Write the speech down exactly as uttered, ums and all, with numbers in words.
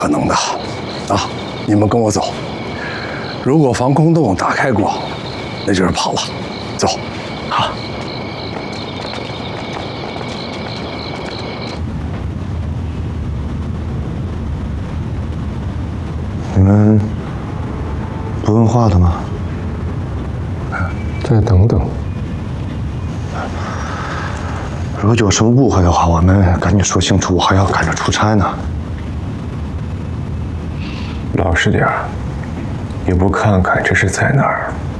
可能的。啊，你们跟我走。如果防空洞打开过，那就是跑了。走。 好。 你们不问话的吗？ 再等等。 如果有什么误会的话，我们赶紧说清楚，我还要赶着出差呢。 老实点儿，也不看看这是在哪儿。